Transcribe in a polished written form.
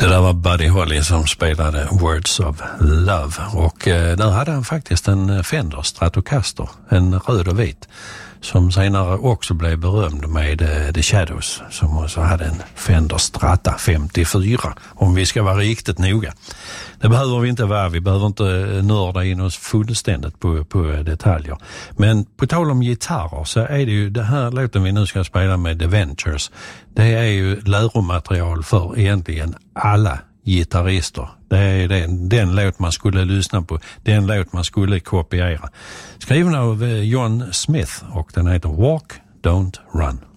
Det där var Buddy Holly som spelade Words of Love, och där hade han faktiskt en Fender Stratocaster, en röd och vit, som senare också blev berömd med The Shadows, som också hade en Fender Strata 54, om vi ska vara riktigt noga. Det behöver vi inte vara, vi behöver inte nörda in oss fullständigt på detaljer. Men på tal om gitarrer så är det ju det här låten vi nu ska spela med The Ventures. Det är ju läromaterial för egentligen alla gitarrister. Det är den låt man skulle lyssna på, den låt man skulle kopiera. Skriven av John Smith, och den heter Walk, Don't Run.